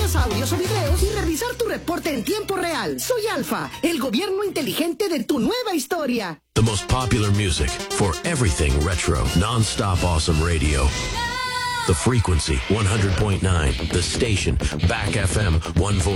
envías audios o videos y revisar tu reporte en tiempo real. Soy Alfa, el gobierno inteligente de tu nueva historia. The most popular music for everything retro. Non-stop awesome radio. The frequency, 100.9. The station, Back FM, 104.